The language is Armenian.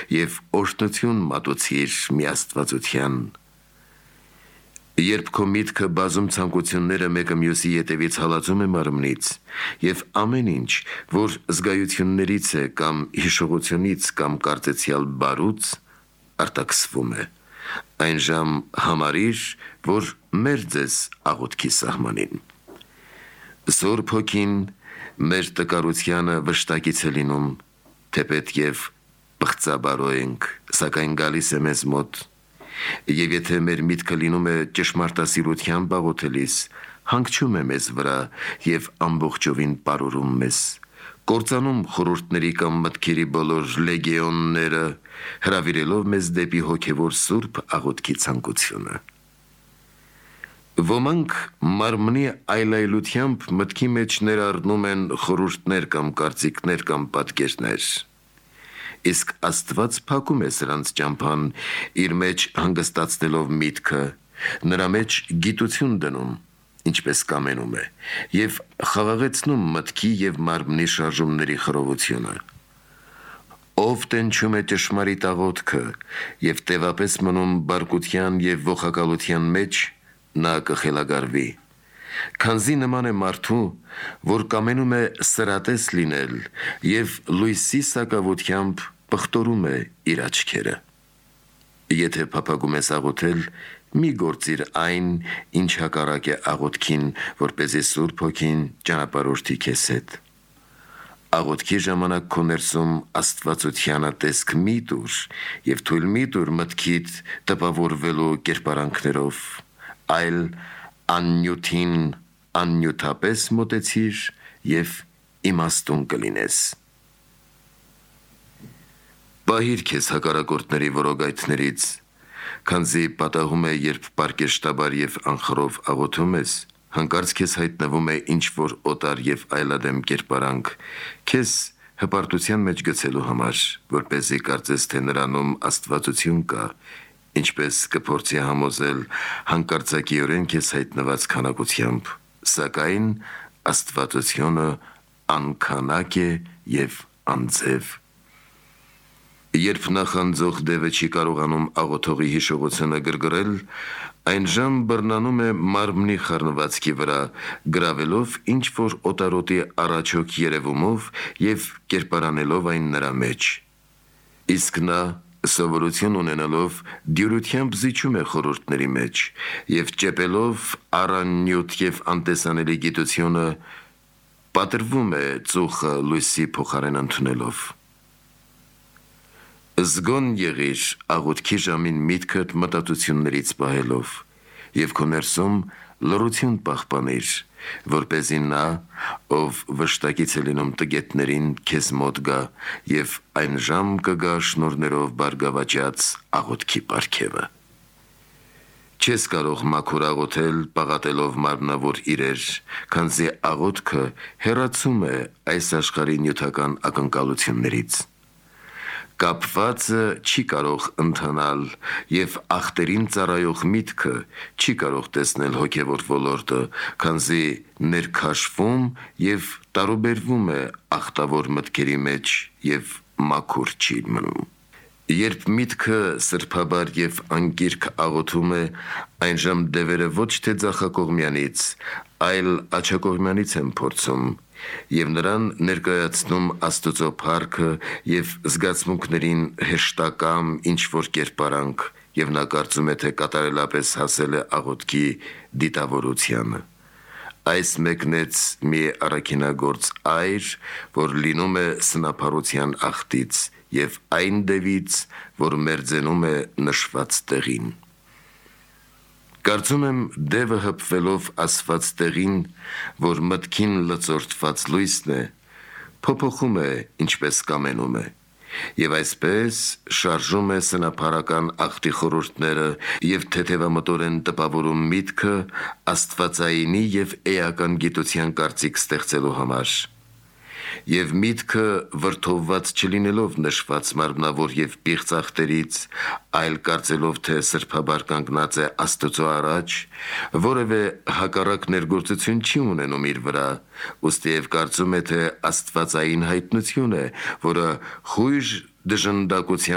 և օրհնություն մատուցիր մի Աստվածության։ Երբ քո միտքը բազում ցանկությունները մեկը մյուսի ետևից հալածում է մարմնից, և ամեն ինչ, որ զգայություններից է կամ հիշողությունից կամ կարծեցյալ բարուց, արտաքսվում է, այն ժամ համարիր, որ մերձ ես աղոթքի սահմանին։ Սուրբ Հոգին մեր տկարությանը վշտակից է լինում, թեպետ և պղծաբարո ենք, սակայն գալիս է մեզ մոտ, և եթե մեր միտքը լինում է ճշմարտասիրությամբ աղոթելիս, հանգչում է մեզ վրա և ամբողջովին պարուրում մեզ, կործանում խորհուրդների կամ մտքերի բոլոր լեգեոնները, հրավիրելով մեզ դեպի հոգևոր սուրբ աղոթքի ցանկությունը։ Ոմանք մարմնի այլայլությամբ մտքի մեջ ներառնում են խորհուրդներ կամ կարծիքներ կամ պատկերներ, իսկ Աստված փակում է սրանց ճամփան, իր մեջ հանգստացնելով միտքը, նրա մեջ գիտություն դնում, ինչպես կամենում է, և խաղաղեցնում մտքի և մարմնի շարժումների խռովությունը։ Ով տենչում է ճշմարիտ աղոթքը և տևապես մնում բարկության և ողակալության մեջ, նա կխելագարվի, քանզի նման է մարդու, որ կամենում է սրատես լինել և լույսի սակավությամբ պղտորում է իր աչքերը։ Եթե փափագում ես աղոթել, մի գործիր այն, ինչ հակառակ է աղոթքին, որպեսզի Սուրբ Հոգին ճանապարհորդի քեզ հետ։ Աղոթքի ժամանակ քո ներսում Աստվածությանը տեսք մի տուր և թույլ մի տուր մտքիդ տպավորվելու կերպարանքներով, այլ աննյութին աննյութապես մոտեցիր և իմաստուն կլինես։ Պահիր քեզ հակառակորդների որոգայթներից, քանզի պատահում է, երբ պարկեշտաբար և անխռով աղոթում ես, հանկարծ քեզ հայտնվում է ինչ-որ օտար և այլադեմ կերպարանք, քեզ հպարտության մեջ գցելու համար, որպեսզի կարծես, թե նրանում աստվածություն կա, ինչպես կփորձի համոզել հանկարծակիորեն քեզ հայտնված քանակությամբ, սակայն աստվածությունը անքանակ է և անձև։ Երբ նախանձող դևը չի կարողանում աղոթողի հիշողությունը գրգռել, այն ժամ բռնանում է մարմնի խառնվածքի վրա, գրավելով ինչ-որ օտարոտի առաջոք երևումով և կերպարանելով այն նրա մեջ։ Իսկ նա, սովորություն ունենալով, դյուրությամբ զիջում է խորհուրդների մեջ և ճեպելով առաննյութ և անտեսանելի գիտությունը, պատրվում է ծուխը լույսի փոխարեն ընդունելով։ Զգոն եղիր աղոթքի ժամին միտքդ մտածություններից պահելով և քո ներսում լռություն պահպանիր, որպեսզի նա, ով վշտակից է լինում տգետներին, քեզ մոտ գա և այն ժամ կգա շնորհներով բարգավաճած աղոթքի պարգևը։ Չես կարող մաքուր աղոթել պաղատելով մարմնավոր իրեր, քանզի աղոթքը հեռացում է այս աշխարհի նյութական ակնկալություններից։ Կապվածը չի կարող ընթանալ և ախտերին ծառայող միտքը չի կարող տեսնել հոգևոր ոլորտը, քանզի ներքաշվում և տարուբերվում է ախտավոր մտքերի մեջ և մաքուր չի մնում։ Երբ միտքը սրբաբար և անկիրք աղոթում է, այն ժամ դևերը ոչ թե ձախակողմյանից, այլ աջակողմյանից են փորձում և նրան ներկայացնում Աստծո փառքը և զգացմունքներին հեշտակամ ինչ-որ կերպարանք, և նա կարծում է, թե կատարելապես հասել է աղոթքի դիտավորությանը։ Այս մեկնեց մի առաքինագործ այր, որ լինում է սնափառության ախտից և այն դևից, որ մերձենում է նշված տեղին։ Կարծում եմ, դևը հպվելով ասված տեղին, որ մտքին լծորդված լույսն է, փոփոխում է, ինչպես կամենում է, և այսպես շարժում է սնափառական ախտի խորհուրդները և թեթևամտորեն տպավորում միտքը աստվածայինի և էական գիտության կարծիք ստեղծելու համար։ Եվ միտքը վրդովված չլինելով նշված մարմնավոր և պիղծ ախտերից, այլ կարծելով, թե սրբաբար կանգնած է Աստծո առաջ, որևէ հակառակ ներգործություն չի ունենում իր վրա, ուստիև կարծում է, թե աստվածային հայտնություն է, որը խույժ դժնդակության